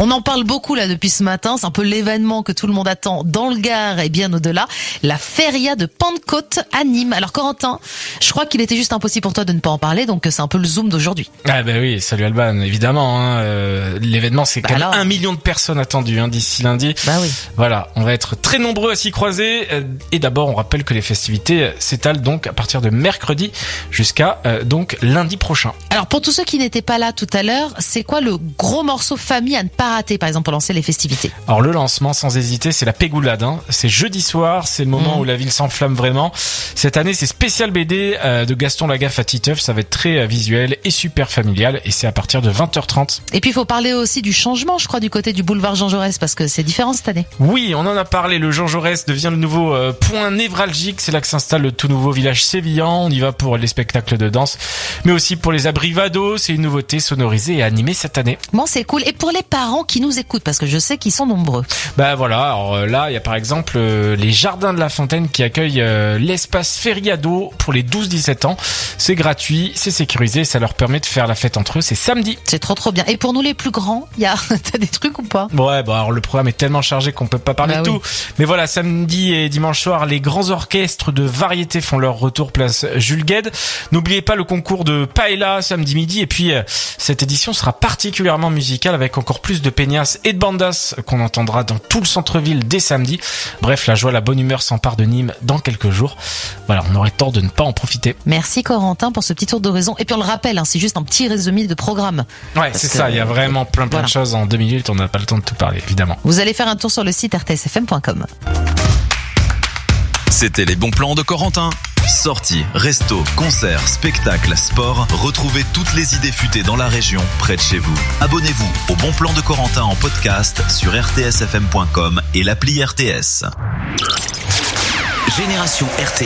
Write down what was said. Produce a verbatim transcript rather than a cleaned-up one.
On en parle beaucoup là depuis ce matin, c'est un peu l'événement que tout le monde attend dans le Gard et bien au-delà, la Feria de Pentecôte à Nîmes. Alors Corentin, je crois qu'il était juste impossible pour toi de ne pas en parler, donc c'est un peu le zoom d'aujourd'hui. Ah ben oui, salut Alban, évidemment, hein, euh, l'événement c'est Bah quand même alors. un million de personnes attendues hein, d'ici lundi. Bah oui. Voilà, on va être très nombreux à s'y croiser. euh, Et d'abord, on rappelle que les festivités euh, s'étalent donc à partir de mercredi jusqu'à euh, donc lundi prochain. Alors pour tous ceux qui n'étaient pas là tout à l'heure, c'est quoi le gros morceau famille à ne pas rater par exemple pour lancer les festivités? Alors le lancement, sans hésiter, c'est la Pégoulade. Hein. C'est jeudi soir, c'est le moment Mmh. où la ville s'enflamme vraiment. Cette année, c'est spécial B D euh, de Gaston Lagaffe à Titeuf. Ça va être très euh, visuel et super familial. Et c'est à partir de vingt heures trente. Et puis il faut parler aussi du changement, je crois, du côté du boulevard Jean Jaurès, parce que c'est différent cette année. Oui, on en a parlé. Le Jean Jaurès devient le nouveau euh, point névralgique. C'est là que s'installe le tout nouveau village sévillan. On y va pour les spectacles de danse, mais aussi pour les abris Vado. C'est une nouveauté sonorisée et animée cette année. Bon, c'est cool. Et pour les parents qui nous écoutent, parce que je sais qu'ils sont nombreux. Bah voilà, alors euh, là, il y a par exemple euh, les Jardins de la Fontaine qui accueillent euh, l'espace Feriado pour les douze dix-sept ans. C'est gratuit, c'est sécurisé, ça leur permet de faire la fête entre eux. C'est samedi. C'est trop trop bien. Et pour nous les plus grands, il y a t'as des trucs ou pas? Ouais, bah alors le programme est tellement chargé qu'on peut pas parler Bah de oui. tout. Mais voilà, samedi et dimanche soir, les grands orchestres de variété font leur retour place Jules Guesde. N'oubliez pas le concours de Paella samedi midi. Et puis, euh, cette édition sera particulièrement musicale avec encore plus de peignasses et de bandas qu'on entendra dans tout le centre-ville dès samedi. Bref, la joie, la bonne humeur s'empare de Nîmes dans quelques jours. Voilà, on aurait tort de ne pas en profiter. Merci Corentin pour ce petit tour d'horizon. Et puis on le rappelle, hein, c'est juste un petit résumé de programme. Ouais, c'est que, ça. Il y a vraiment plein plein voilà. de choses en deux minutes. On n'a pas le temps de tout parler, évidemment. Vous allez faire un tour sur le site r t s f m point com. C'était les bons plans de Corentin. Sorties, restos, concerts, spectacles, sport. Retrouvez toutes les idées futées dans la région, près de chez vous. Abonnez-vous au Bon Plan de Corentin en podcast sur r t s f m point com et l'appli R T S. Génération R T S.